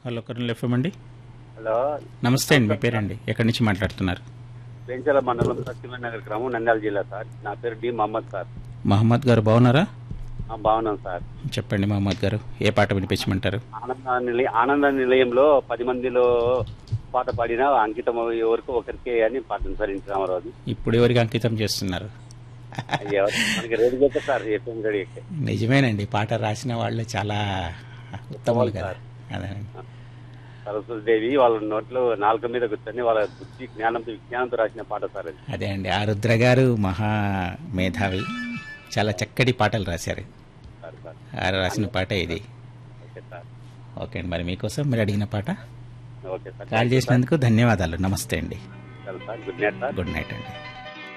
Hello Kurnool FM అండి. Hello, నమస్తే అండి, మీ పేరండి, ఎక్కడి నుంచి మాట్లాడుతున్నారు? పెంచల మండలం సత్యమనగర్ గ్రామం, నంద్యాల జిల్లా సార్. నా పేరు డి మహమ్మద్ సార్. మహమ్మద్ గారు బాగున్నారా? బాగున్నాను సార్. చెప్పండి మహమ్మద్ గారు, ఏ పాట వినిపించమంటారు? ఆనంద నిలయంలో 10 మందిలో పాట పాడిన అంకితం ఎవరికి ఒకరికి అని పాటను సార్. ఇంటి రామారావు. ఇప్పుడు ఎవరికి అంకితం చేస్తున్నారు? మనకి రెడీ చేస్తే సార్, ఎఫ్ఎం రెడీ. నిజమేనండి, పాట రాసిన వాళ్ళు చాలా ఉత్తములు కదా. అదేనండి, సరస్వతి దేవి వాళ్ళ నోట్లో నాలుక మీద కూర్చొని వాళ్ళ బుద్ధి విజ్ఞానంతో రాసిన పాట సార్ అది. అదే అండి, ఆ రుద్ర గారు మహా మేధావి, చాలా చక్కటి పాటలు రాశారు. ఆయన రాసిన పాట ఇది. ఓకే అండి, మరి మీకోసం మీరు అడిగిన పాట. ఓకే సార్, కాల్ చేసినందుకు ధన్యవాదాలు. నమస్తే అండి. Good night sir. Good night అండి.